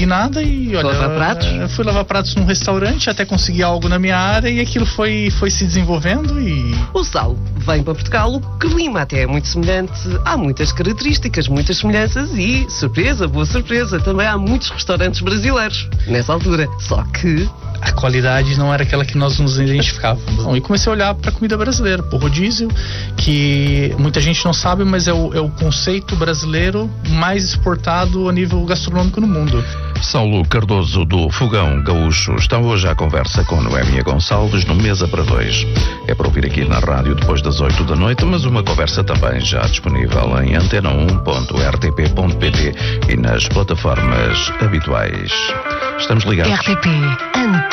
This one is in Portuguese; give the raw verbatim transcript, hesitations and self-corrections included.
nada e olha, lavar pratos? fui lavar pratos num restaurante até conseguir algo na minha área e aquilo foi, foi se desenvolvendo e... O sal vem para Portugal, o clima até é muito semelhante, há muitas características, muitas semelhanças e, surpresa, boa surpresa, também há muitos restaurantes brasileiros nessa altura, só que... a qualidade não era aquela que nós nos identificávamos. Bom, e comecei a olhar para a comida brasileira, para o rodízio, que muita gente não sabe, mas é o, é o conceito brasileiro mais exportado a nível gastronômico no mundo. Saulo Cardoso, do Fogão Gaúcho, está hoje à conversa com Noémia Gonçalves no Mesa para Dois. É para ouvir aqui na rádio depois das oito da noite, mas uma conversa também já disponível em antena um ponto r t p ponto p t e nas plataformas habituais. Estamos ligados. R T P